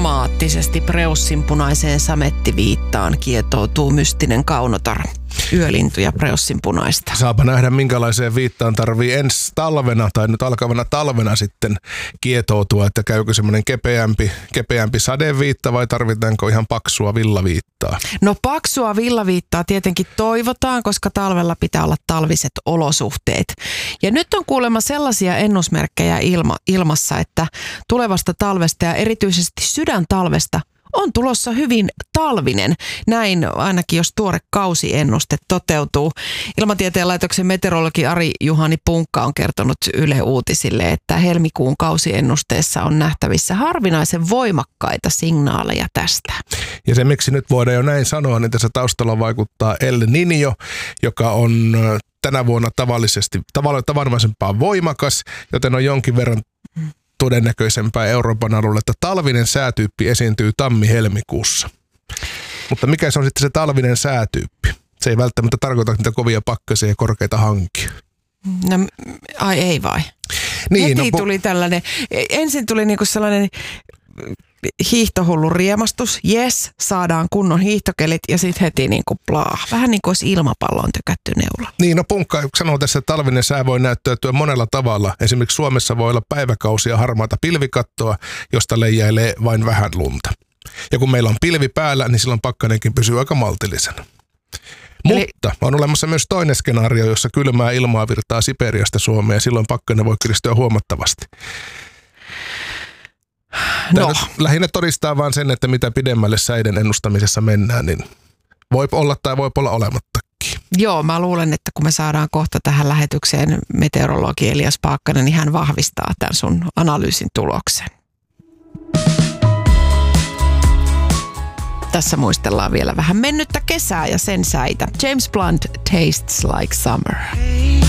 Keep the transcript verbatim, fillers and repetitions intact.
dramaattisesti preussinpunaiseen samettiviittaan kietoutuu mystinen kaunotar. Yölintu ja preussinpunaista. Saapa nähdä, minkälaiseen viittaan tarvii ensi talvena tai nyt alkavana talvena sitten kietoutua, että käykö semmoinen kepeämpi, kepeämpi sadeviitta vai tarvitaanko ihan paksua villaviittaa? No paksua villaviittaa tietenkin toivotaan, koska talvella pitää olla talviset olosuhteet. Ja nyt on kuulemma sellaisia ennusmerkkejä ilma, ilmassa, että tulevasta talvesta ja erityisesti sydäntalvesta on tulossa hyvin talvinen. Näin ainakin, jos tuore kausiennuste toteutuu. Ilmatieteen laitoksen meteorologi Ari-Juhani Punkka on kertonut Yle Uutisille, että helmikuun kausiennusteessa on nähtävissä harvinaisen voimakkaita signaaleja tästä. Ja se, miksi nyt voidaan jo näin sanoa, niin tässä taustalla vaikuttaa El Niño, joka on tänä vuonna tavallisesti tavanomaisempaa voimakas, joten on jonkin verran todennäköisempää Euroopan alueella, että talvinen säätyyppi esiintyy tammi-helmikuussa. Mutta mikä se on sitten se talvinen säätyyppi? Se ei välttämättä tarkoita niitä kovia pakkasia ja korkeita hankia. No, ai ei vai? Niin, Heti no, tuli tällainen, ensin tuli niinku sellainen hiihtohullu riemastus. Jes, saadaan kunnon hiihtokelit ja sitten heti niinku plaa. Vähän niin kuin olisi ilmapalloon tykätty neula. Niin, no Punkka sanoo tässä, että talvinen sää voi näyttäytyä monella tavalla. Esimerkiksi Suomessa voi olla päiväkausia harmaata pilvikattoa, josta leijailee vain vähän lunta. Ja kun meillä on pilvi päällä, niin silloin pakkanenkin pysyy aika maltillisena. Eli Mutta on olemassa myös toinen skenaario, jossa kylmää ilmaa virtaa Siperiasta Suomeen ja silloin pakkanen voi kiristyä huomattavasti. Tämä no. lähinnä todistaa vaan sen, että mitä pidemmälle säiden ennustamisessa mennään, niin voi olla tai voi olla olemattakin. Joo, mä luulen, että kun me saadaan kohta tähän lähetykseen meteorologi Elias Paakkanen, niin hän vahvistaa tämän sun analyysin tuloksen. Tässä muistellaan vielä vähän mennyttä kesää ja sen säitä. James Blunt, Tastes Like Summer.